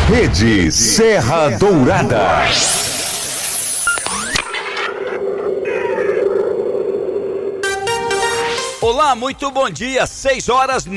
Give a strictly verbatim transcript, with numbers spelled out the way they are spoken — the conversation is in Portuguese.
Rede Serra Dourada. Olá, muito bom dia, seis horas